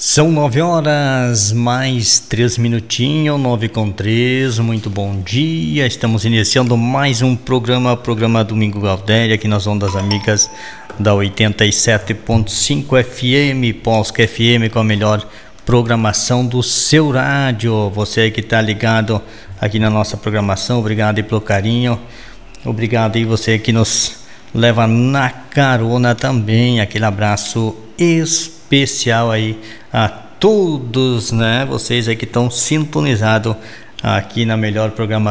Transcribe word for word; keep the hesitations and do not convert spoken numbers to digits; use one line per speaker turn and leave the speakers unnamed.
São nove horas mais três minutinhos, nove com três, muito bom dia. Estamos iniciando mais um programa, programa Domingo Gaudéria, aqui nas Ondas Amigas da oitenta e sete ponto cinco F M, Polska F M, com a melhor programação do seu rádio. Você que está ligado aqui na nossa programação, obrigado aí pelo carinho, obrigado aí você que nos leva na carona também, aquele abraço especial aí a todos, né? Vocês aí que estão sintonizados aqui na melhor programação